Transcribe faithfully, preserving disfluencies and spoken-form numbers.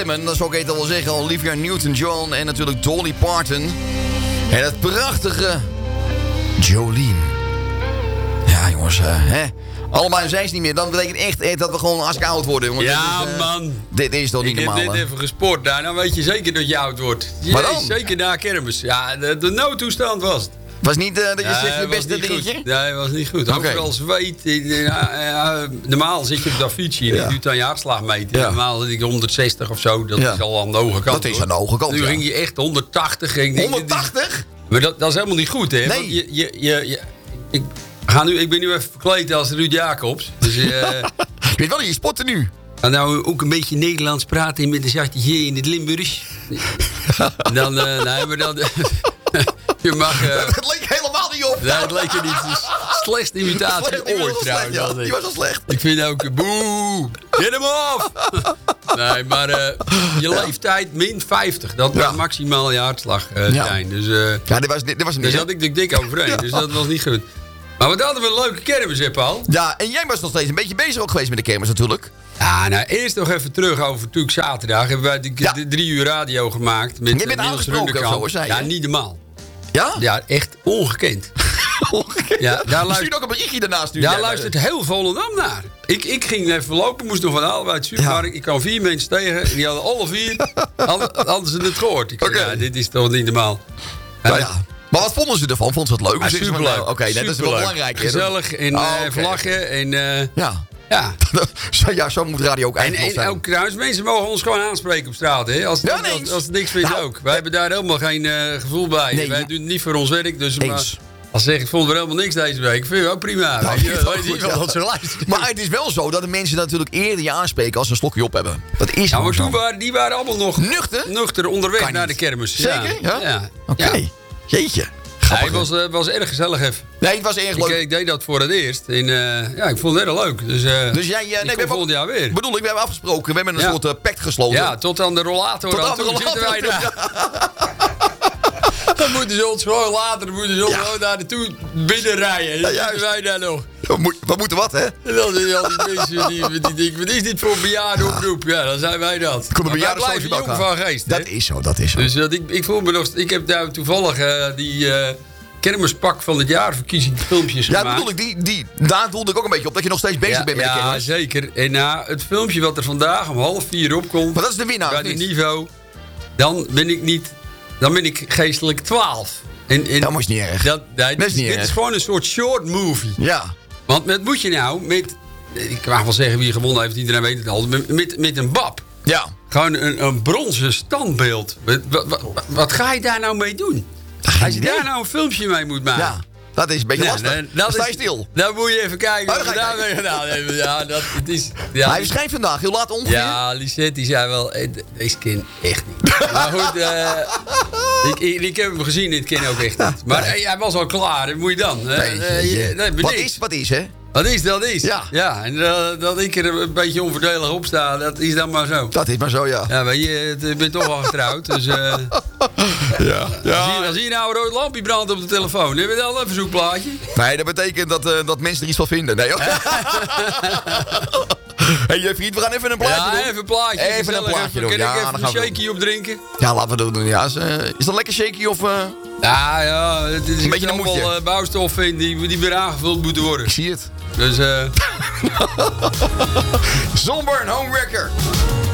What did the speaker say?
Dat zou ik het al wel zeggen. Olivia Newton-John en natuurlijk Dolly Parton. En het prachtige Jolene. Ja, jongens, uh, hè. Allemaal zijn ze niet meer. Dat betekent echt, echt dat we gewoon als oud worden, jongens. Ja, dit is, uh, man. Dit is toch niet ik normaal, Ik heb dit hè? even gesport daar. Dan weet je zeker dat je oud wordt. Maar dan? Zeker na kermis. Ja, de, de noodtoestand was het. Was niet uh, dat je Ja, zegt je was beste niet dingetje? goed. Nee, was niet goed. Oké. Overal zweet. Ja, ja, normaal zit je op dat fietsje en Ja. je doet aan je hartslag meten. Ja. Normaal zit ik honderdzestig of zo. Dat Ja. is al aan de hoge kant. Dat is hoor. aan de hoge kant, Nu ja. ging je echt honderdtachtig. Ik denk, dit is- honderdtachtig? Maar dat, dat is helemaal niet goed, hè? Nee. Want je, je, je, je- ik, ga nu, ik ben nu even verkleed als Ruud Jacobs. Dus eh Ik weet wel, je spotten nu. ga nou ook een beetje Nederlands praten met een zachtje G in het Limburgs. Dan, eh nee, maar dan... je mag... eh, Het leek helemaal niet op. nee, het leek je niet. Het is de slechtste imitatie Slecht, die was ooit, al slecht, trouwens. ja. dat ik. Die was al slecht. Ik vind ook... eh, Boe! Get hem af! Nee, maar eh, je leeftijd min vijftig. Dat Ja. mag maximaal je hartslag eh, Ja. zijn. Dus... eh Ja, dit was, dit, dit was hem Daar niet, zat hè? ik dik dik overheen, dus dat was niet goed. Maar wat hadden we een leuke kermis, hè, Paul? Ja, en jij was nog steeds een beetje bezig ook geweest met de kermis natuurlijk. Ja, nou, eerst nog even terug over natuurlijk zaterdag. Hebben wij die, Ja. die drie uur radio gemaakt. Met Jij bent eh, Niels aangesproken Runderkamp. of zo, hoor, zei je? Ja, niet normaal. Ja? Ja, echt ongekend. Ja, daar Misschien luistert, ook een berichtje daarnaast sturen. daar Ja, luistert heel Volendam naar. Ik, ik ging even lopen, moest nog van halen bij het supermarkt. Ja. Ik kwam vier mensen tegen. Die hadden alle vier, hadden, hadden ze het gehoord. Ik zei, Oké. ja, dit is toch niet normaal. Nou ja. Maar wat vonden ze ervan? Vonden ze het leuk? Ja, Of zeggen ze van, superleuk. nou, Oké, nee, dat is wel Superleuk. belangrijk. hè? Gezellig en Oh, eh, oké. vlaggen en eh, Ja. ja. Zo- ja, zo moet radio ook En, eigenlijk en nog zijn. ook trouwens, mensen mogen ons gewoon aanspreken op straat. Hè? Als, Ja, als, nee, als, eens. als het niks vindt Nou, ook. Wij hebben daar helemaal geen eh, gevoel bij. Nee, Wij ja. doen het niet voor ons werk. Dus maar, Eens. als ze zeggen, ik vond er helemaal niks deze week. Vind je wel prima. Nou, weet je, vind ik wel weet je goed, wel ja. dat ze luisteren. Maar het is wel zo dat de mensen natuurlijk eerder je aanspreken als ze een slokje op hebben. Dat is Ja, gewoon maar zo. toen waren, die waren allemaal nog Nuchter? nuchter onderweg Kan naar de niet. kermis. Zeker? Ja? ja. Oké. Ja. Jeetje. Ja, Grappig, het was, hè? eh, was erg gezellig even. Nee, het was erg Ik, leuk. ik deed dat voor het eerst. En, eh, ja, ik vond het erg leuk. Dus, eh Dus jij... eh, ik nee, kom we hebben volgend jaar weer. bedoel ik, we hebben afgesproken. We hebben een Ja. soort eh, pact gesloten. Ja, tot aan de rollator. Tot aan aan de toe rollator, zitten wij daar. Dan moeten ze ons gewoon later dan moeten ze ons Ja. gewoon naar naartoe binnenrijden. Dan Ja, zitten wij daar nog. We, moet- we moeten wat, hè? En dan zijn al die mensen die, die denken, wat is dit voor een bejaarde oproep? Ja, dan zijn wij dat. Komt een Maar wij bejaarde blijven social jong bij van elkaar. geest. hè. Dat is zo, dat is zo. Dus dat ik, ik voel me nog... Ik heb daar toevallig eh, die eh, kermispak van het jaar verkiezingsfilmpjes Ja, gemaakt. bedoel ik, die, die, daar doelde ik ook een beetje op. Dat je nog steeds bezig ja, bent met de ja, kermis. zeker. En na het filmpje wat er vandaag om half vier opkomt... Maar dat is de winnaar, bij of het niet? niveau... Dan ben ik niet... Dan ben ik geestelijk twaalf. En, en Dat is niet erg. Dat, nee, Dat is dit, niet dit erg. is gewoon een soort short movie. Ja. Want met moet je nou met... Ik mag wel zeggen wie gewonnen heeft, iedereen weet het al. Met, met, met een bab. Ja. Gewoon een, een bronzen standbeeld. Wat, wat, wat, wat ga je daar nou mee doen? Als je idee. daar nou een filmpje mee moet maken. Ja. Dat is een beetje Ja, lastig. nee, Dan dat sta je is- stil. Dan moet je even kijken Oh, wat dan we ga je daarmee gedaan hebben. Ja, dat, het is, ja, Hij verschijnt vandaag, heel laat ongeveer. ja, Lisette die zei wel, eh, d- deze kind echt niet. Maar goed, eh, ik, ik, ik heb hem gezien, dit kind ook echt niet. Maar eh, hij was al klaar, wat moet je dan? Eh, Nee, eh, je- je- nee, wat niks. is, wat is, hè? Wat is, dat is. Ja. ja en uh, dat ik er een beetje onvoordelig op sta, dat is dan maar zo. Dat is maar zo, ja. Ja, weet je, het- ik ben toch al getrouwd, dus... Uh, Ja. als, je, als je nou een rood lampje brandt op de telefoon, heb je dan een verzoekplaatje? Nee, dat betekent dat, uh, dat mensen er iets van vinden. Nee, hoor. Hé, hey, vriend, we gaan even een plaatje Ja, doen. even een plaatje. Even een gezellig plaatje even. doen. Kan Ja, ik dan even gaan een we shaky op drinken? Ja, laten we dat doen. Ja, is, uh, is dat lekker shaky of... Uh... Ja, ja, het is Een beetje een allemaal moedje. uh, bouwstoffen in die, die weer aangevuld moeten worden. Ik zie het. Dus eh... Zomburn, Homewrecker.